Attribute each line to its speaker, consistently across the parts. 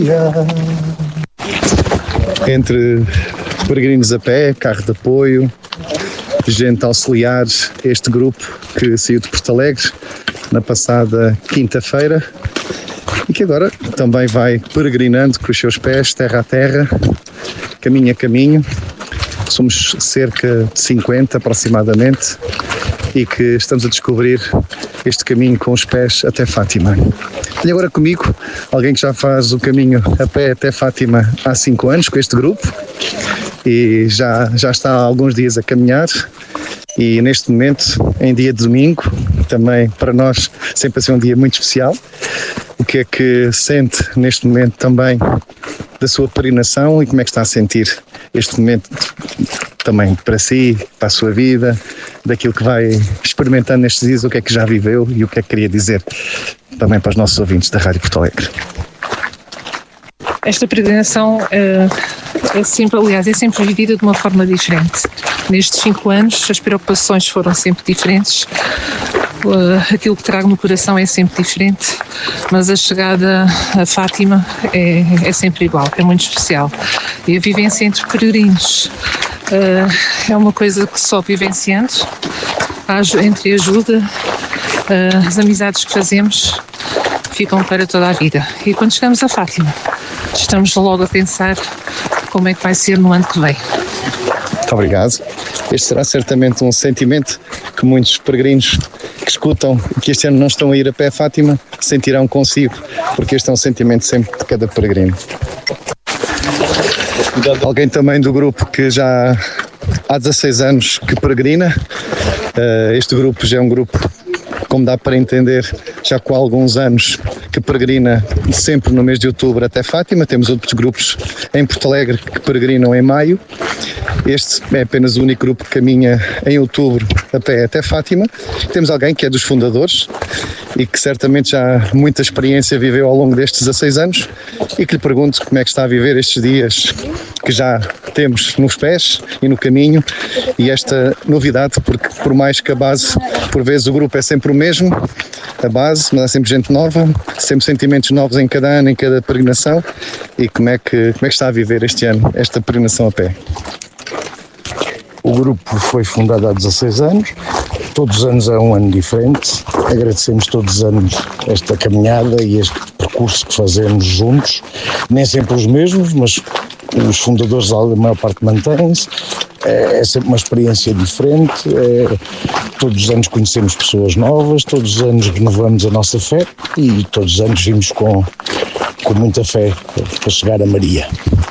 Speaker 1: Entre peregrinos a pé, carro de apoio, gente auxiliar, este grupo que saiu de Porto Alegre na passada quinta-feira e que agora também vai peregrinando com os seus pés, terra a terra, caminho a caminho. Somos cerca de 50 aproximadamente e que estamos a descobrir este caminho com os pés até Fátima. Tenho agora comigo alguém que já faz o caminho a pé até Fátima há 5 anos com este grupo e já está há alguns dias a caminhar. E neste momento, em dia de domingo, também para nós sempre a ser um dia muito especial. O que é que sente neste momento também da sua peregrinação e como é que está a sentir este momento também para si, para a sua vida, daquilo que vai experimentando nestes dias, o que é que já viveu e o que é que queria dizer também para os nossos ouvintes da Rádio Porto Alegre.
Speaker 2: Esta peregrinação é sempre vivida de uma forma diferente. Nestes 5 anos as preocupações foram sempre diferentes, aquilo que trago no coração é sempre diferente, mas a chegada a Fátima é sempre igual, é muito especial. E a vivência entre peregrinos é uma coisa que só vivenciando, entre ajuda, as amizades que fazemos ficam para toda a vida. E quando chegamos a Fátima, estamos logo a pensar como é que vai ser no ano que vem.
Speaker 1: Muito obrigado. Este será certamente um sentimento que muitos peregrinos que escutam e que este ano não estão a ir a pé a Fátima sentirão consigo, porque este é um sentimento sempre de cada peregrino. Alguém também do grupo que já há 16 anos que peregrina. Este grupo já é um grupo, como dá para entender, já com alguns anos que peregrina sempre no mês de outubro até Fátima. Temos outros grupos em Porto Alegre que peregrinam em maio. Este é apenas o único grupo que caminha em outubro a pé até Fátima. Temos alguém que é dos fundadores e que certamente já muita experiência viveu ao longo destes 16 anos e que lhe pergunto como é que está a viver estes dias que já temos nos pés e no caminho e esta novidade, porque por mais que a base, por vezes o grupo é sempre o mesmo, a base, mas há sempre gente nova, sempre sentimentos novos em cada ano, em cada peregrinação. E como é que está a viver este ano, esta peregrinação a pé?
Speaker 3: O grupo foi fundado há 16 anos, todos os anos é um ano diferente, agradecemos todos os anos esta caminhada e este percurso que fazemos juntos, nem sempre os mesmos, mas os fundadores, a maior parte mantém-se, é sempre uma experiência diferente, todos os anos conhecemos pessoas novas, todos os anos renovamos a nossa fé e todos os anos vimos com muita fé para chegar a Maria.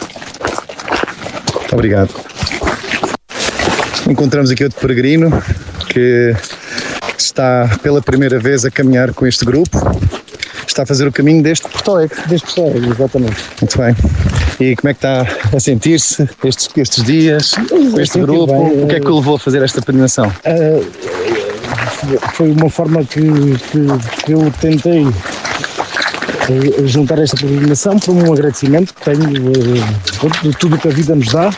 Speaker 1: Muito obrigado. Encontramos aqui outro peregrino que está pela primeira vez a caminhar com este grupo. Está a fazer o caminho desde Porto Alegre.
Speaker 3: Desde Porto Alegre, exatamente.
Speaker 1: Muito bem. E como é que está a sentir-se estes dias com este grupo? Bem, o que é que o levou a fazer esta peregrinação?
Speaker 3: Foi uma forma que eu tentei juntar esta peregrinação para um agradecimento que tenho de tudo o que a vida nos dá.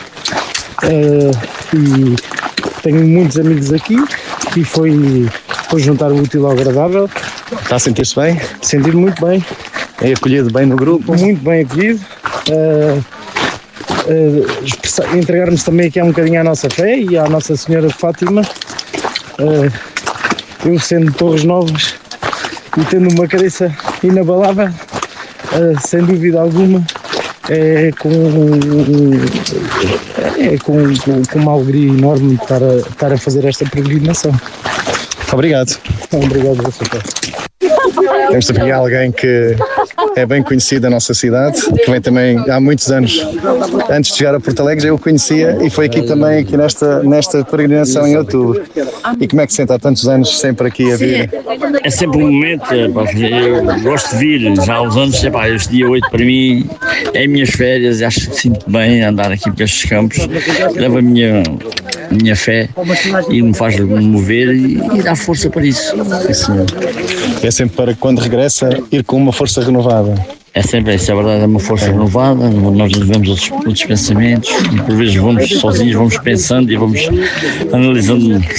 Speaker 3: E tenho muitos amigos aqui e foi juntar o útil ao agradável.
Speaker 1: Está a sentir-se bem?
Speaker 3: Sentir-me muito bem.
Speaker 1: É acolhido bem no grupo?
Speaker 3: Muito bem acolhido. Entregarmos também aqui um bocadinho à nossa fé e à Nossa Senhora de Fátima. Eu sendo de Torres Novas e tendo uma cabeça inabalável, sem dúvida alguma, com uma alegria enorme estar a fazer esta peregrinação.
Speaker 1: Obrigado.
Speaker 3: Obrigado a você.
Speaker 1: Temos também alguém que é bem conhecido da nossa cidade, que vem também há muitos anos, antes de chegar a Porto Alegre, já eu conhecia e foi aqui também, aqui nesta peregrinação em outubro. E como é que se sente há tantos anos sempre aqui a vir?
Speaker 4: É sempre um momento, eu gosto de vir, já há uns anos, este dia 8 para mim é minhas férias, acho que sinto bem andar aqui por estes campos, levo a minha fé e me faz mover e dá força para isso.
Speaker 1: Sim, senhor. É sempre para quando regressa ir com uma força renovada.
Speaker 4: É sempre isso, é verdade, é uma força renovada, nós vivemos outros pensamentos e por vezes vamos sozinhos, vamos pensando e vamos analisando